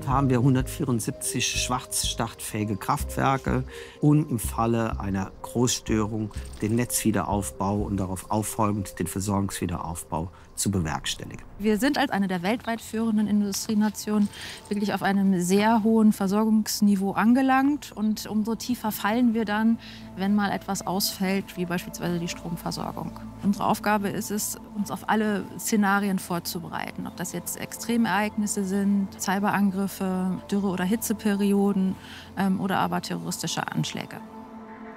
haben wir 174 schwarzstartfähige Kraftwerke, um im Falle einer Großstörung den Netzwiederaufbau und darauf auffolgend den Versorgungswiederaufbau zu bewerkstelligen. Wir sind als eine der weltweit führenden Industrienationen wirklich auf einem sehr hohen Versorgungsniveau angelangt. Und umso tiefer fallen wir dann, wenn mal etwas ausfällt, wie beispielsweise die Stromversorgung. Unsere Aufgabe ist es, uns auf alle Szenarien vorzubereiten. Ob das jetzt Extremereignisse sind, Cyberangriffe, Dürre- oder Hitzeperioden oder aber terroristische Anschläge.